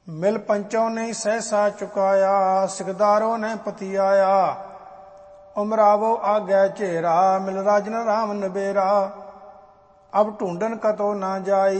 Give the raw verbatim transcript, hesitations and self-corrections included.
ਮਿਲ ਪੰਚੋਂ ਨੇ ਸਹਿਸਾ ਚੁਕਾਇਆ, ਸਿਕਦਾਰੋ ਨੇ ਪਤੀ ਆਇਆ। ਉਮਰਾਵੋ ਆਗੈ ਝੇਰਾ, ਮਿਲ ਰਾਜਨ ਰਾਮ ਨਬੇਰਾ। ਅਬ ਢੂੰਡਨ ਕਤੋ ਨਾ ਜਾਈ,